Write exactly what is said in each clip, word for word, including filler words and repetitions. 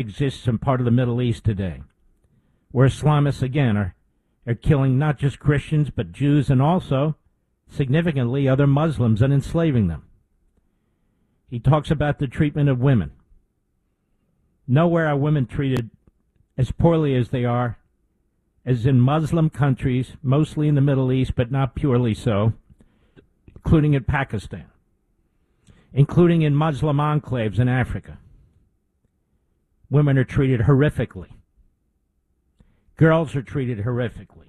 exists in part of the Middle East today, where Islamists, again, are, are killing not just Christians, but Jews and also, significantly, other Muslims and enslaving them. He talks about the treatment of women. Nowhere are women treated as poorly as they are, as in Muslim countries, mostly in the Middle East, but not purely so, including in Pakistan, including in Muslim enclaves in Africa. Women are treated horrifically. Girls are treated horrifically.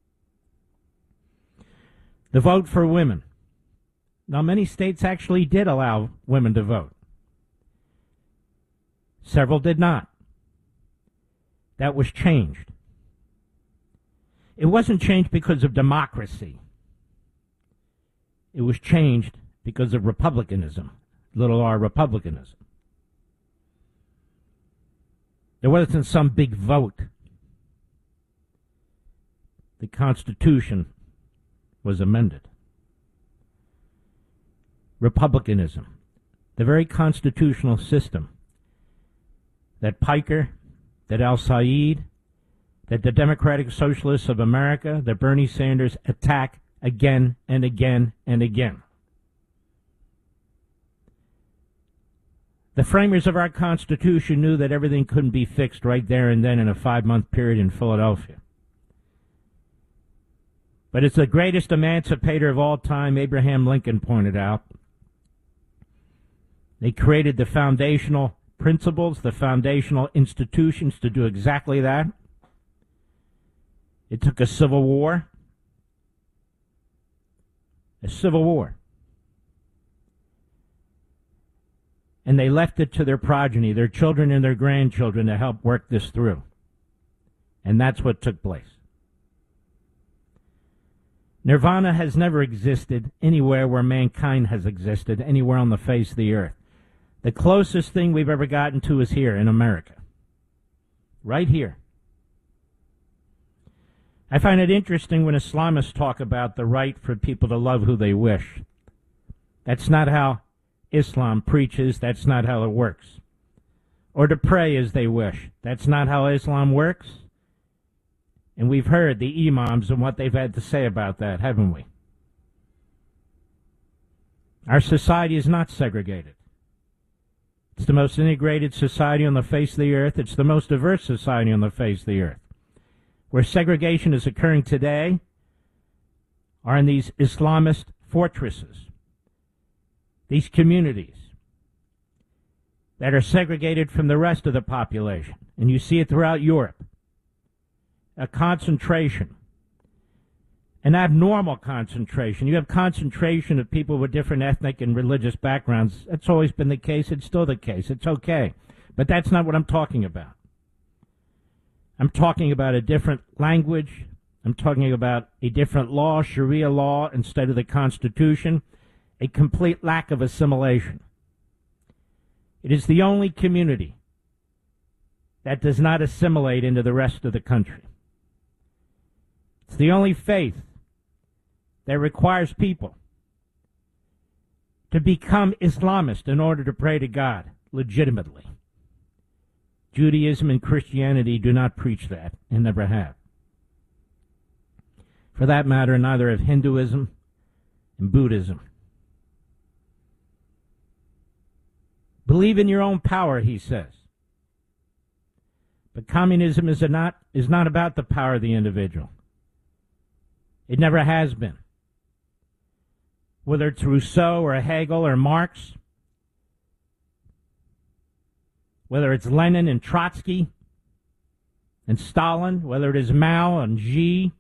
The vote for women. Now, many states actually did allow women to vote. Several did not. That was changed. It wasn't changed because of democracy. It was changed because of republicanism, little r republicanism. There wasn't some big vote. The Constitution was amended. Republicanism, the very constitutional system that Piker, that Al-Said, that the Democratic Socialists of America, that Bernie Sanders attack again and again and again. The framers of our Constitution knew that everything couldn't be fixed right there and then in a five-month period in Philadelphia. But it's the greatest emancipator of all time, Abraham Lincoln pointed out. They created the foundational principles, the foundational institutions to do exactly that. It took a civil war. A civil war. And they left it to their progeny, their children and their grandchildren, to help work this through. And that's what took place. Nirvana has never existed anywhere where mankind has existed, anywhere on the face of the earth. The closest thing we've ever gotten to is here in America. Right here. I find it interesting when Islamists talk about the right for people to love who they wish. That's not how Islam preaches. That's not how it works. Or to pray as they wish. That's not how Islam works. And we've heard the imams and what they've had to say about that, haven't we? Our society is not segregated. It's the most integrated society on the face of the earth. It's the most diverse society on the face of the earth. Where segregation is occurring today are in these Islamist fortresses, these communities that are segregated from the rest of the population. And you see it throughout Europe. A concentration, an abnormal concentration. You have concentration of people with different ethnic and religious backgrounds. That's always been the case. It's still the case. It's okay. But that's not what I'm talking about. I'm talking about a different language. I'm talking about a different law, Sharia law, instead of the Constitution. A complete lack of assimilation. It is the only community that does not assimilate into the rest of the country. It's the only faith that requires people to become Islamist in order to pray to God legitimately. Judaism and Christianity do not preach that and never have. For that matter, neither have Hinduism and Buddhism. Believe in your own power, he says. But communism is not, is not about the power of the individual. It never has been. Whether it's Rousseau or Hegel or Marx, whether it's Lenin and Trotsky and Stalin, whether it is Mao and Xi,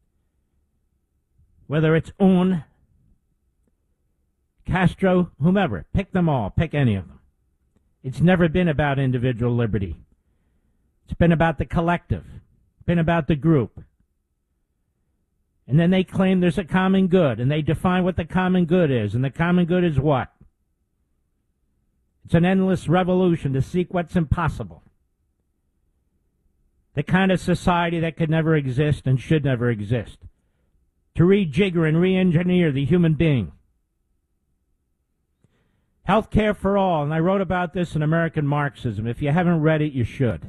whether it's Un, Castro, whomever, pick them all, pick any of them. It's never been about individual liberty. It's been about the collective, been about the group. And then they claim there's a common good, and they define what the common good is. And the common good is what? It's an endless revolution to seek what's impossible. The kind of society that could never exist and should never exist. To rejigger and re-engineer the human being. Health care for all, and I wrote about this in American Marxism. If you haven't read it, you should.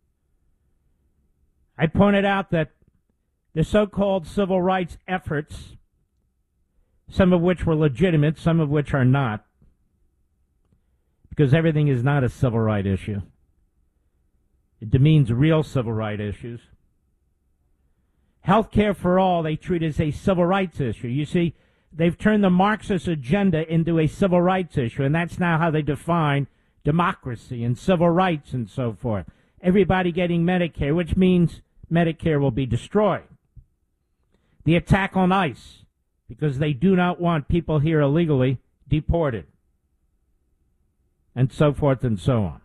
I pointed out that the so-called civil rights efforts, some of which were legitimate, some of which are not, because everything is not a civil right issue. It demeans real civil right issues. Health care for all, they treat as a civil rights issue. You see, they've turned the Marxist agenda into a civil rights issue, and that's now how they define democracy and civil rights and so forth. Everybody getting Medicare, which means Medicare will be destroyed. The attack on ICE, because they do not want people here illegally deported, and so forth and so on.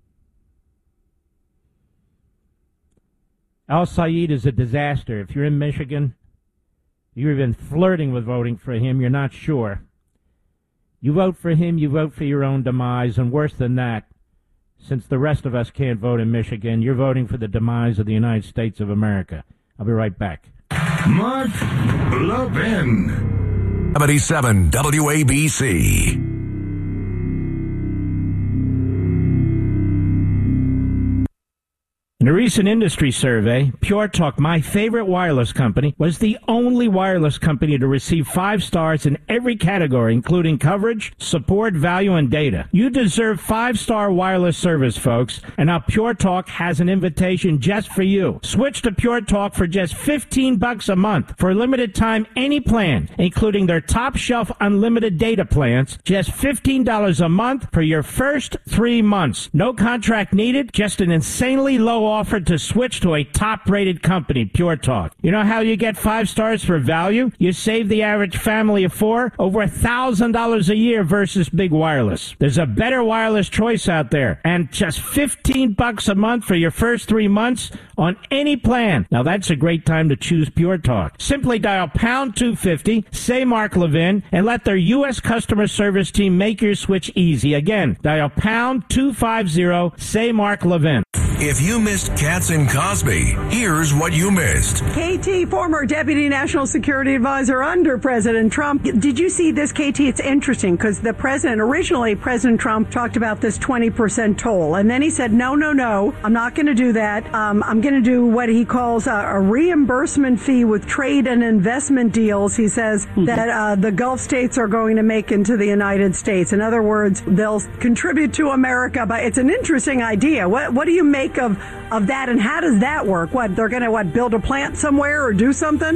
Al-Sayed is a disaster. If you're in Michigan, you're even flirting with voting for him, you're not sure. You vote for him, you vote for your own demise, and worse than that, since the rest of us can't vote in Michigan, you're voting for the demise of the United States of America. I'll be right back. Mark Levin. seventy-seven W A B C. In a recent industry survey, Pure Talk, my favorite wireless company, was the only wireless company to receive five stars in every category, including coverage, support, value, and data. You deserve five-star wireless service, folks, and now Pure Talk has an invitation just for you. Switch to Pure Talk for just fifteen bucks a month for a limited time, any plan, including their top-shelf unlimited data plans, just fifteen dollars a month for your first three months. No contract needed, just an insanely low offered to switch to a top-rated company, Pure Talk. You know how you get five stars for value? You save the average family of four over one thousand dollars a year versus big wireless. There's a better wireless choice out there, and just fifteen bucks a month for your first three months on any plan. Now that's a great time to choose Pure Talk. Simply dial pound two fifty, say Mark Levin, and let their U S customer service team make your switch easy. Again, dial pound two fifty, say Mark Levin. If you missed Katz and Cosby, here's what you missed. K T, former Deputy National Security Advisor under President Trump. Did you see this, K T? It's interesting because the president, originally President Trump talked about this twenty percent toll. And then he said, no, no, no, I'm not going to do that. Um, I'm going to do what he calls a, a reimbursement fee with trade and investment deals. He says mm-hmm. that uh, the Gulf states are going to make into the United States. In other words, they'll contribute to America. But it's an interesting idea. What, what do you make of of that, and how does that work? What, they're going to what build a plant somewhere or do something?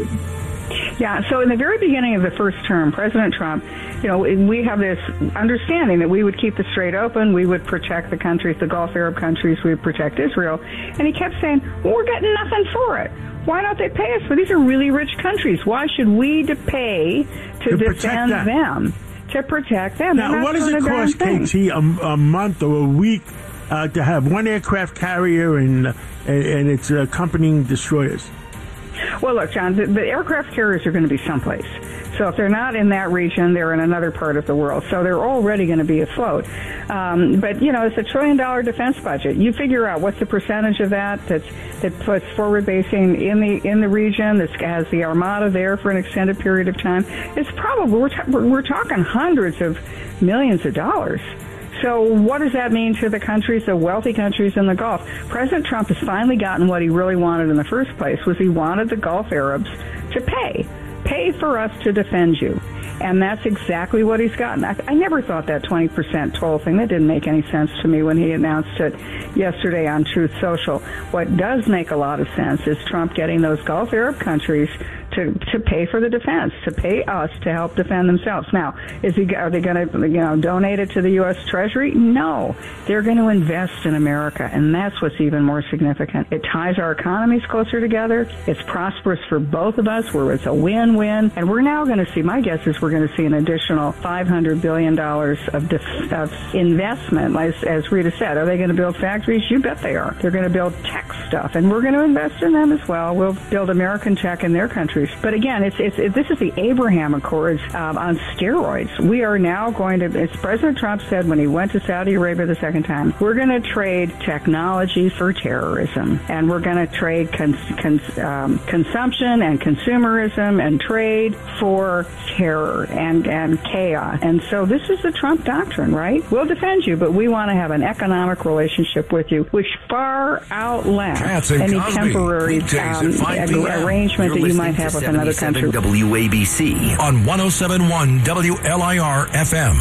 Yeah, so in the very beginning of the first term, President Trump, you know, we have this understanding that we would keep the Strait open, we would protect the countries, the Gulf Arab countries, we would protect Israel, and he kept saying, well, we're getting nothing for it. Why don't they pay us for? These are really rich countries. Why should we to pay to, to defend them? To protect them. Now, what does it cost, K T, a, a month or a week Uh, to have one aircraft carrier and uh, and its accompanying destroyers? Well, look, John, the, the aircraft carriers are going to be someplace. So if they're not in that region, they're in another part of the world. So they're already going to be afloat. Um, but, you know, it's a trillion-dollar defense budget. You figure out what's the percentage of that that's, that puts forward basing in the in the region, that has the Armada there for an extended period of time. It's probably, we're, ta- we're talking hundreds of millions of dollars. So what does that mean to the countries, the wealthy countries in the Gulf? President Trump has finally gotten what he really wanted in the first place, was he wanted the Gulf Arabs to pay. Pay for us to defend you. And that's exactly what he's gotten. I, I never thought that twenty percent toll thing, that didn't make any sense to me when he announced it yesterday on Truth Social. What does make a lot of sense is Trump getting those Gulf Arab countries to to pay for the defense, to pay us to help defend themselves. Now, is he are they going to you know donate it to the U S Treasury? No, they're going to invest in America, and that's what's even more significant. It ties our economies closer together. It's prosperous for both of us, where it's a win-win. And we're now going to see, my guess is we're going to see an additional five hundred billion dollars of, def- of investment. As, as Rita said, are they going to build factories? You bet they are. They're going to build tech stuff, and we're going to invest in them as well. We'll build American tech in their country. countries. But again, it's, it's it, this is the Abraham Accords um, on steroids. We are now going to, as President Trump said when he went to Saudi Arabia the second time, we're going to trade technology for terrorism, and we're going to trade cons, cons, um, consumption and consumerism and trade for terror and, and chaos. And so this is the Trump doctrine, right? We'll defend you, but we want to have an economic relationship with you, which far outlasts any Cosby, temporary um, arrangement You're that you might have with another country. W A B C on one oh seven point one W L I R F M.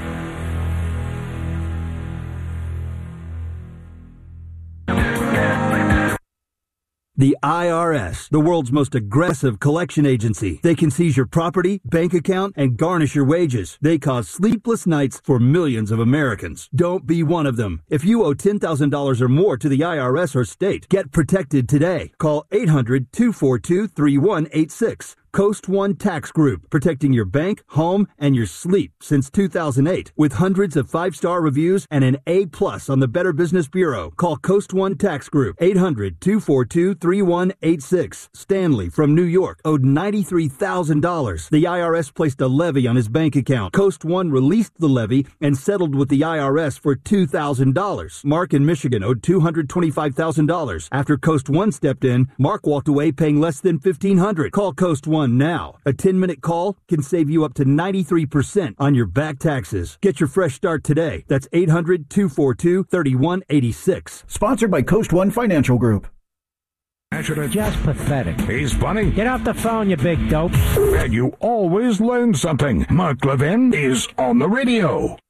The I R S, the world's most aggressive collection agency. They can seize your property, bank account, and garnish your wages. They cause sleepless nights for millions of Americans. Don't be one of them. If you owe ten thousand dollars or more to the I R S or state, get protected today. Call eight hundred, two four two, three one eight six. Coast One Tax Group, protecting your bank, home, and your sleep since two thousand eight. With hundreds of five-star reviews and an A plus on the Better Business Bureau. Call Coast One Tax Group, eight hundred, two four two, three one eight six. Stanley from New York owed ninety-three thousand dollars. The I R S placed a levy on his bank account. Coast One released the levy and settled with the I R S for two thousand dollars. Mark in Michigan owed two hundred twenty-five thousand dollars. After Coast One stepped in, Mark walked away paying less than fifteen hundred dollars. Call Coast One now. A ten-minute call can save you up to ninety-three percent on your back taxes. Get your fresh start today. That's eight hundred, two four two, three one eight six. Sponsored by Coast One Financial Group. Just pathetic. He's funny. Get off the phone, you big dope. And you always learn something. Mark Levin is on the radio.